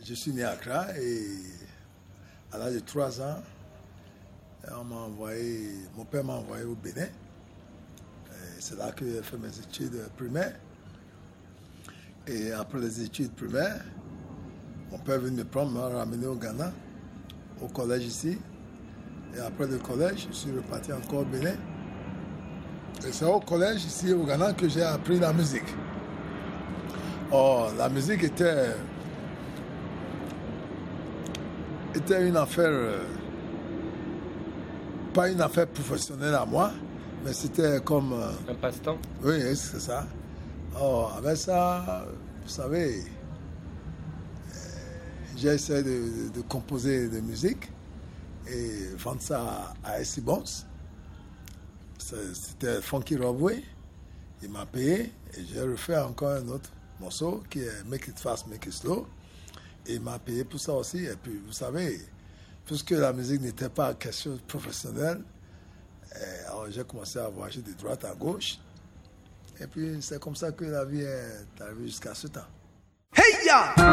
Je suis né à Accra et à l'âge de 3 ans, mon père m'a envoyé au Bénin. C'est là que j'ai fait mes études primaires. Et après les études primaires, mon père est venu me prendre, m'a ramené au Ghana, au collège ici. Et après le collège, je suis reparti encore au Bénin. Et c'est au collège ici au Ghana que j'ai appris la musique. Oh, la musique était une affaire, pas une affaire professionnelle à moi, mais c'était comme... un passe-temps? Oui, c'est ça. Oh, avec ça, vous savez, j'ai essayé de composer de musique et vendre ça à S.C. Bonds. C'était Funky Robway. Il m'a payé et j'ai refait encore un autre morceau qui est Make It Fast, Make It Slow. Et il m'a payé pour ça aussi. Et puis, vous savez, puisque la musique n'était pas quelque chose de professionnel, alors j'ai commencé à voyager de droite à gauche. Et puis, c'est comme ça que la vie est arrivée jusqu'à ce temps. Hey ya!